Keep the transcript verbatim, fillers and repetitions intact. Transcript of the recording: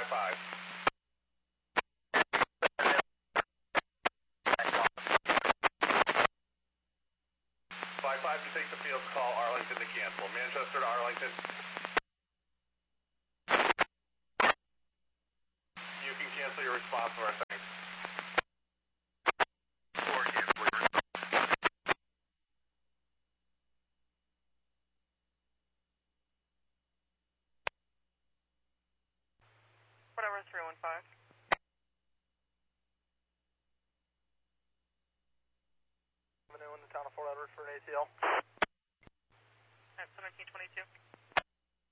five. five five to take the field call, Arlington to cancel. Manchester to Arlington. You can cancel your response to our thanks. Or cancel your response. Whatever, three one five. I'm in the town of Fort Edward for an A C L. At seventeen twenty-two.